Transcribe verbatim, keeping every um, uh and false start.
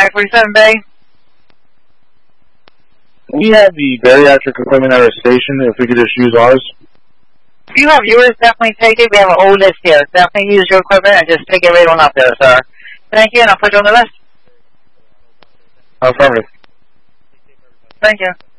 nine forty-seven Bay. We have the bariatric equipment at our station. If we could just use ours. If you have yours, definitely take it. We have an old list here. Definitely use your equipment and just take it right on up there, sir. Thank you, and I'll put you on the list. Affirmative. Thank you.